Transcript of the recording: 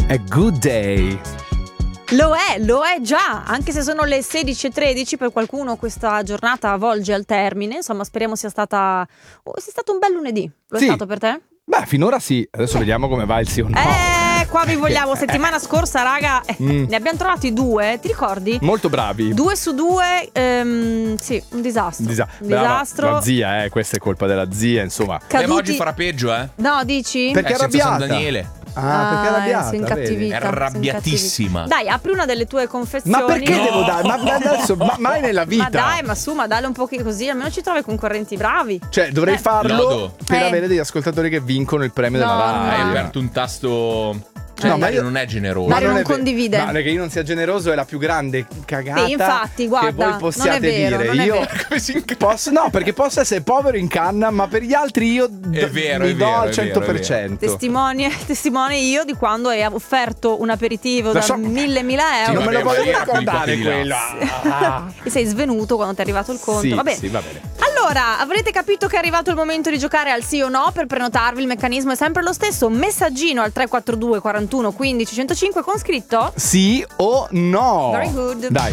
A good day. Lo è già, anche se sono le 16:13 per qualcuno questa giornata volge al termine. Insomma, speriamo sia stato un bel lunedì. Lo è stato per te? Beh, finora sì, adesso vedidiamo come va il sì o no. Qua vi vogliamo. Settimana scorsa, raga, ne abbiamo trovati 2, ti ricordi? Molto bravi. 2 su 2, sì, un disastro. Un disastro. La zia, questa è colpa della zia, insomma. Caduti... Ma oggi farà peggio, No, dici? Perché è senza arrabbiata. San Daniele. Perché è arrabbiata, si è incattivita. È arrabbiatissima. Dai, apri una delle tue confessioni. Ma perché devo dare? Ma adesso, mai nella vita. Ma dalle un po' così, almeno ci trovi concorrenti bravi. Cioè, dovrei farlo Lodo. per avere degli ascoltatori che vincono il premio della Rai. Hai aperto un tasto. Cioè, No, ma Dario non è generoso. Dario non condivide. No, che io non sia generoso è la più grande cagata infatti, guarda, che voi possiate non è vero, dire. non è Io vero. posso, no, perché posso essere povero in canna, ma per gli altri io mi do al 100%. Testimone io di quando hai offerto un aperitivo da 1.000 euro. Non me lo voglio ricordare quelli quello. E sei svenuto quando ti è arrivato il conto. Sì, va bene. sì, va bene. Allora, avrete capito che è arrivato il momento di giocare al sì o no. Per prenotarvi il meccanismo è sempre lo stesso. Messaggino al 342 41 15 105 con scritto Sì o no? Very good. Dai.